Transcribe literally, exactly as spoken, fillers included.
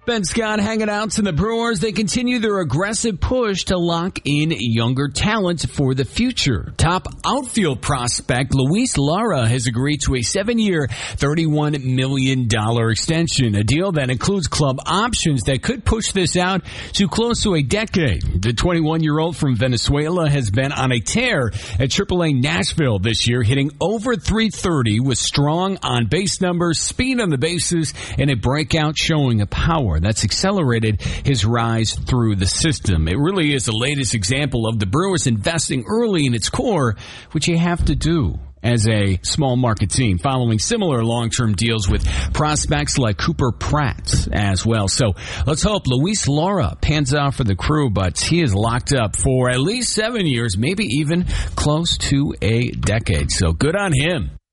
Ben Scott hanging out to the Brewers. They continue their aggressive push to lock in younger talent for the future. Top outfield prospect Luis Lara has agreed to a seven-year, thirty-one million dollars extension, a deal that includes club options that could push this out to close to a decade. The twenty-one-year-old from Venezuela has been on a tear at triple A Nashville this year, hitting over three thirty with strong on-base numbers, speed on the bases, and a breakout showing of power. That's accelerated his rise through the system. It really is the latest example of the Brewers investing early in its core, which you have to do as a small market team, following similar long-term deals with prospects like Cooper Pratt as well. So let's hope Luis Lara pans out for the Crew, but he is locked up for at least seven years, maybe even close to a decade. So good on him.